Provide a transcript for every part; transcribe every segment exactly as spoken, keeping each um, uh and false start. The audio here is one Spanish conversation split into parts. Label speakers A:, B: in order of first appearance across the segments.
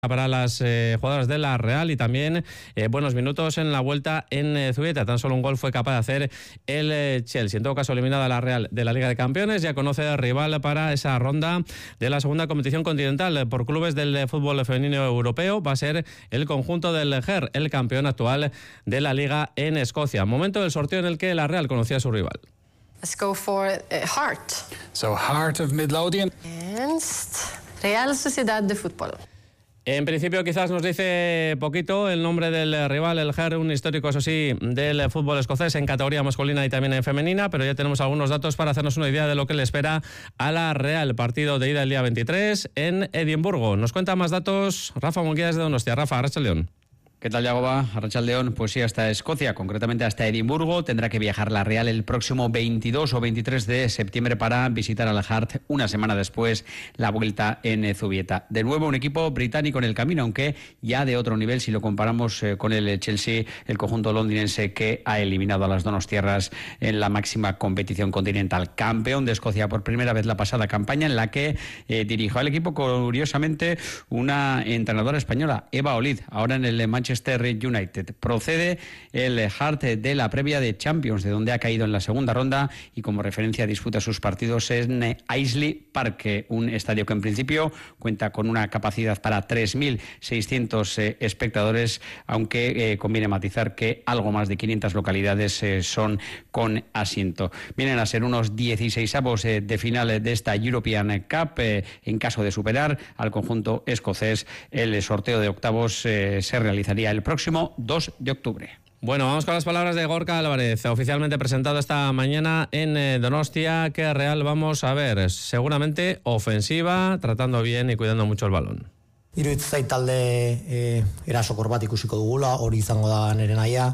A: para las eh, jugadoras de la Real y también eh, buenos minutos en la vuelta en eh, Zubieta. Tan solo un gol fue capaz de hacer el eh, Chelsea. En todo caso, eliminada la Real de la Liga de Campeones, ya conoce al rival para esa ronda de la segunda competición continental por clubes del fútbol femenino europeo. Va a ser el conjunto del G E R, el campeón actual de la Liga en Escocia. Momento del sorteo en el que la Real conocía a su rival.
B: Let's go for uh, Heart.
C: So Heart of Midlothian.
B: Against Real Sociedad de Fútbol.
A: En principio quizás nos dice poquito el nombre del rival, el G E R, un histórico, eso sí, del fútbol escocés en categoría masculina y también en femenina, pero ya tenemos algunos datos para hacernos una idea de lo que le espera a la Real. Partido de ida el día veintitrés en Edimburgo. Nos cuenta más datos Rafa Munguía desde Donostia. Rafa, Arratsaldeon.
D: ¿Qué tal, Yagoba? Arratsaldeon, pues sí, hasta Escocia, concretamente hasta Edimburgo. Tendrá que viajar la Real el próximo veintidós o veintitrés de septiembre para visitar al Heart una semana después la vuelta en Zubieta. De nuevo un equipo británico en el camino, aunque ya de otro nivel si lo comparamos eh, con el Chelsea, el conjunto londinense que ha eliminado a las donostiarras en la máxima competición continental. Campeón de Escocia por primera vez la pasada campaña, en la que eh, dirigió al equipo, curiosamente, una entrenadora española, Eva Olid, ahora en el Manchester Manchester United. Procede el Heart de la previa de Champions, de donde ha caído en la segunda ronda y como referencia disputa sus partidos en Aisley Park, un estadio que en principio cuenta con una capacidad para tres mil seiscientos eh, espectadores, aunque eh, conviene matizar que algo más de quinientas localidades eh, son con asiento. Vienen a ser unos dieciseisavos eh, de final de esta European Cup. Eh, en caso de superar al conjunto escocés, el sorteo de octavos eh, se realizaría el próximo dos de octubre.
A: Bueno, vamos con las palabras de Gorka Álvarez, oficialmente presentado esta mañana en eh, Donostia. ¿Qué Real vamos a ver? Seguramente ofensiva, tratando bien y cuidando mucho el balón.
E: Iruditzen zait talde e, erasokor bat ikusiko dugula, hori izango da nire nahia.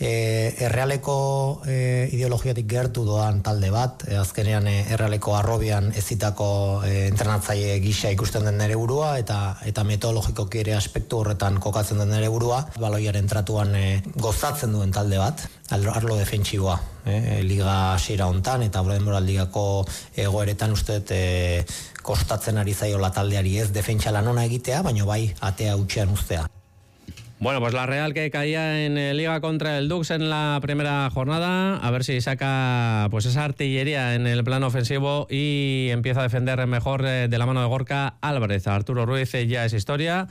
E: E, errealeko e, ideologiatik gertu doan talde bat, e, azkenean e, errealeko arrobian ezitako e, entrenatzaile gisa ikusten den nire burua, eta eta metodologikoki ere aspektu horretan kokatzen den nire burua, baloiaren tratuan e, gozatzen duen talde bat, arlo defentsiboa. E, liga hasiera hontan eta Denbora ligako egoeretan uste dut e, kostatzen ari zaiola taldeari ez defentsa lan ona egitea, baina bai atea hutsean uztea.
A: Bueno, pues la Real que caía en eh, Liga contra el Dux en la primera jornada, a ver si saca pues esa artillería en el plano ofensivo y empieza a defender mejor eh, de la mano de Gorka Álvarez. Arturo Ruiz eh, ya es historia.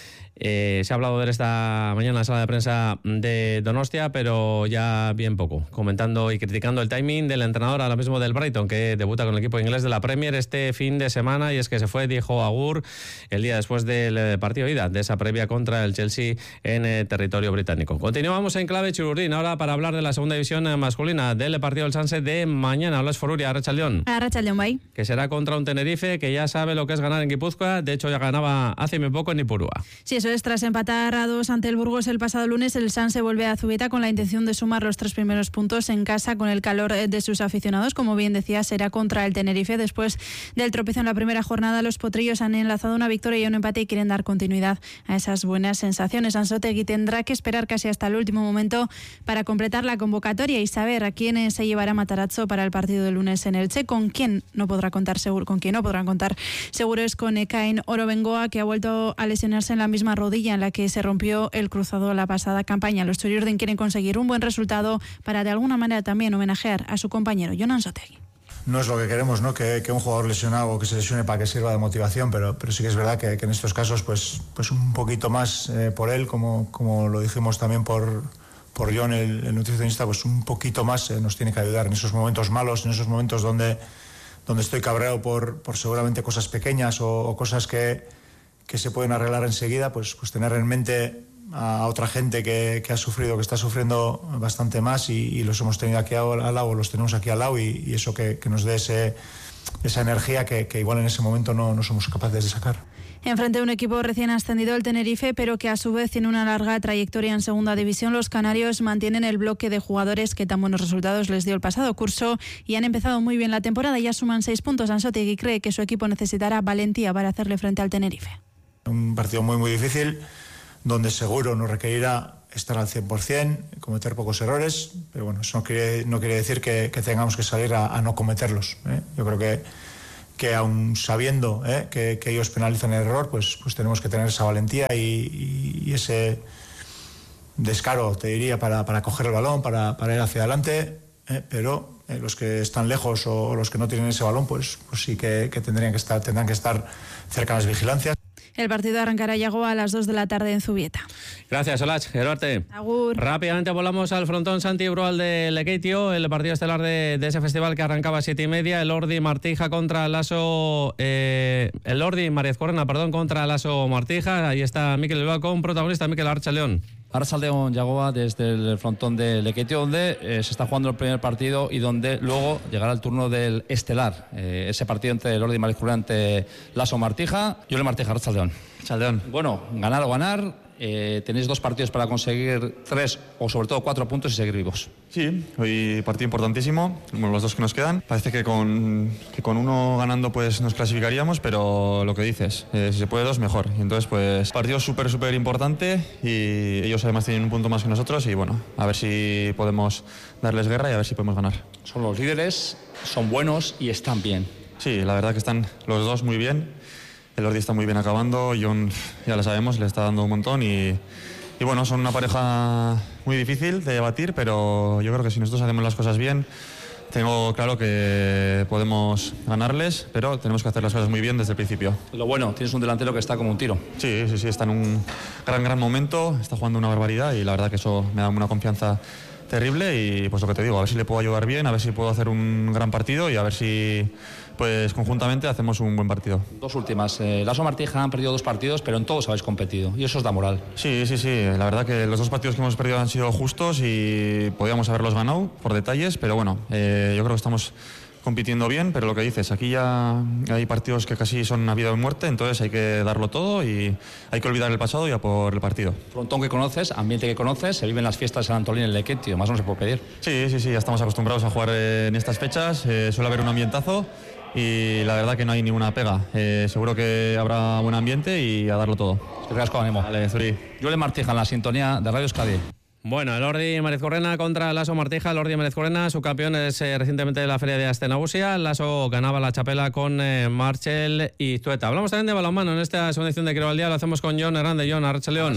A: Eh, se ha hablado de él esta mañana en la sala de prensa de Donostia, pero ya bien poco, comentando y criticando el timing del entrenador ahora mismo del Brighton, que debuta con el equipo inglés de la Premier este fin de semana, y es que se fue, dijo Agur, el día después del partido de ida, de esa previa contra el Chelsea en eh, territorio británico. Continuamos en clave chururdín ahora para hablar de la segunda división masculina, del partido del Sanse de mañana. Hola, Esforuria, Arratsaldeon.
F: Arratsaldeon, bai.
A: Que será contra un Tenerife que ya sabe lo que es ganar en Guipúzcoa, de hecho ya ganaba hace muy poco en Ipurúa.
F: Sí, eso es, tras empatar a dos ante el Burgos el pasado lunes, el Sanse vuelve a Zubieta con la intención de sumar los tres primeros puntos en casa con el calor de sus aficionados. Como bien decía, será contra el Tenerife. Después del tropiezo en la primera jornada, los potrillos han enlazado una victoria y un empate y quieren dar continuidad a esas buenas sensaciones. Anzotegui tendrá que esperar casi hasta el último momento para completar la convocatoria y saber a quién se llevará Matarazzo para el partido del lunes en Elche. Con quién no podrá contar seguro, con quién no podrán contar seguro es con Ekain Orobengoa, que ha vuelto a lesionarse en la misma rodilla en la que se rompió el cruzado la pasada campaña. Los chururdin quieren conseguir un buen resultado para de alguna manera también homenajear a su compañero Jon Anzotegui.
G: No es lo que queremos, ¿no? Que, que un jugador lesionado o que se lesione para que sirva de motivación, pero, pero sí que es verdad que, que en estos casos pues, pues un poquito más eh, por él, como, como lo dijimos también por, por Jon, el, el nutricionista, pues un poquito más eh, nos tiene que ayudar en esos momentos malos, en esos momentos donde, donde estoy cabreado por, por seguramente cosas pequeñas o, o cosas que que se pueden arreglar enseguida, pues, pues tener en mente a otra gente que, que ha sufrido, que está sufriendo bastante más y, y los hemos tenido aquí al, al lado, los tenemos aquí al lado y, y eso que, que nos dé ese, esa energía que, que igual en ese momento no, no somos capaces de sacar.
F: Enfrente de un equipo recién ascendido, el Tenerife, pero que a su vez tiene una larga trayectoria en segunda división, los canarios mantienen el bloque de jugadores que tan buenos resultados les dio el pasado curso y han empezado muy bien la temporada. Ya suman seis puntos. Anzotegui cree que su equipo necesitará valentía para hacerle frente al Tenerife.
G: Un partido muy muy difícil, donde seguro nos requerirá estar al cien por ciento, cometer pocos errores, pero bueno, eso no quiere, no quiere decir que, que tengamos que salir a, a no cometerlos, ¿eh? Yo creo que, que aun sabiendo eh, que, que ellos penalizan el error, pues, pues tenemos que tener esa valentía y, y, y ese descaro, te diría, para, para coger el balón, para, para ir hacia adelante, eh, pero eh, los que están lejos o los que no tienen ese balón, pues, pues sí que, que tendrían que estar, tendrán que estar cerca de las vigilancias.
F: El partido arrancará, Yago, a las dos de la tarde en Zubieta.
A: Gracias, Olach. Geruarte.
F: Agur.
A: Rápidamente volamos al frontón Santi Brual de Lekeitio, el partido estelar de, de ese festival que arrancaba a siete y media. El Ordi Martija contra Lasso. Eh, el Ordi Mariezcorrena, perdón, contra Lasso Martija. Ahí está Mikel Bilbao con protagonista Mikel Arratsaldeon.
H: Arratsaldeon, Yagoa, desde el frontón de Lekeitio, donde eh, se está jugando el primer partido y donde luego llegará el turno del estelar. Eh, ese partido entre el Ordi Mariezcorrena ante Lasso Martija. Yo le Martija, Arratsaldeon.
A: Arratsaldeon.
H: Bueno, ganar o ganar. Eh, tenéis dos partidos para conseguir tres o sobre todo cuatro puntos y seguir vivos.
I: Sí, hoy partido importantísimo, como los dos que nos quedan. Parece que con, que con uno ganando pues nos clasificaríamos, pero lo que dices, eh, si se puede dos, mejor. Y entonces pues partido súper, súper importante y ellos además tienen un punto más que nosotros y bueno, a ver si podemos darles guerra y a ver si podemos ganar.
H: Son los líderes, son buenos y están bien.
I: Sí, la verdad que están los dos muy bien. El Ordi está muy bien acabando, John ya lo sabemos, le está dando un montón y, y bueno, son una pareja muy difícil de batir, pero yo creo que si nosotros hacemos las cosas bien, tengo claro que podemos ganarles, pero tenemos que hacer las cosas muy bien desde el principio.
H: Lo bueno, tienes un delantero que está como un tiro.
I: Sí, sí, sí, está en un gran, gran momento, está jugando una barbaridad y la verdad que eso me da una confianza terrible y pues lo que te digo, a ver si le puedo ayudar bien, a ver si puedo hacer un gran partido y a ver si pues conjuntamente hacemos un buen partido.
H: Dos últimas, eh, Lasso Martija han perdido dos partidos, pero en todos habéis competido y eso os da moral.
I: Sí, sí, sí, la verdad que los dos partidos que hemos perdido han sido justos y podíamos haberlos ganado por detalles, pero bueno, eh, yo creo que estamos compitiendo bien, pero lo que dices, aquí ya hay partidos que casi son a vida o muerte, entonces hay que darlo todo y hay que olvidar el pasado y a por el partido.
H: Frontón que conoces, ambiente que conoces, se viven las fiestas de San Antolín en Lekeitio, más no se puede pedir.
I: Sí, sí, sí, ya estamos acostumbrados a jugar en estas fechas, eh, suele haber un ambientazo y la verdad que no hay ninguna pega. Eh, seguro que habrá buen ambiente y a darlo todo.
H: Que tengas con ánimo.
I: Vale, Zuri.
H: Yo le Martija en la sintonía de Radio Euskadi.
A: Bueno, el Ordi Mariezcorrena contra Lasso Martija. El Ordi Mariezcorrena, su campeón es eh, recientemente de la Feria de Astenagusia. Lasso ganaba la chapela con eh, Marchel y Tueta. Hablamos también de balonmano en esta segunda edición de Quiero al Día. Lo hacemos con John Hernández. John, Arratsaldeon.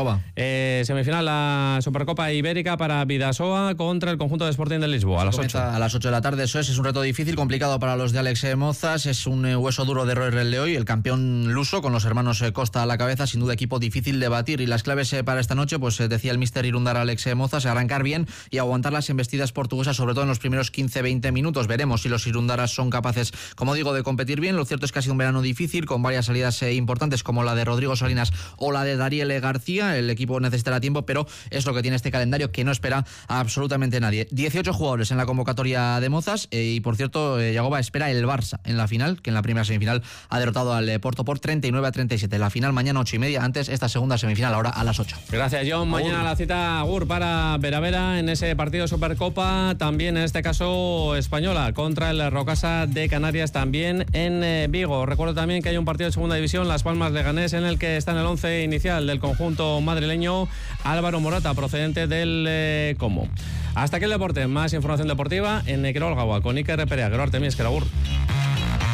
A: Eh, semifinal la Supercopa Ibérica para Bidasoa contra el conjunto de Sporting de Lisboa a las ocho.
J: A las ocho de la tarde, eso es. Es un reto difícil, complicado para los de Alex Mozas. Es un eh, hueso duro de Roy Relleoy, el campeón luso, con los hermanos eh, Costa a la cabeza. Sin duda, equipo difícil de batir. Y las claves eh, para esta noche, pues eh, decía el míster Irundar Alex Mozas, arrancar bien y aguantar las embestidas portuguesas, sobre todo en los primeros quince veinte minutos. Veremos si los irundaras son capaces, como digo, de competir bien. Lo cierto es que ha sido un verano difícil, con varias salidas eh, importantes, como la de Rodrigo Salinas o la de Dariel García. El equipo necesitará tiempo, pero es lo que tiene este calendario, que no espera a absolutamente nadie. dieciocho jugadores en la convocatoria de Mozas eh, y, por cierto, eh, Yagoba espera el Barça en la final, que en la primera semifinal ha derrotado al eh, Porto por treinta y nueve a treinta y siete. La final mañana ocho y media, antes esta segunda semifinal ahora a las ocho.
A: Gracias, John. Mañana la cita Agur para Veravera en ese partido Supercopa, también en este caso española, contra el Rocasa de Canarias, también en eh, Vigo. Recuerdo también que hay un partido de segunda división, Las Palmas Leganés, en el que está en el once inicial del conjunto madrileño Álvaro Morata, procedente del eh, Como. Hasta aquí el deporte. Más información deportiva en Quiero al Gaua con Iker Perea. Gerarte Mies, que Agur.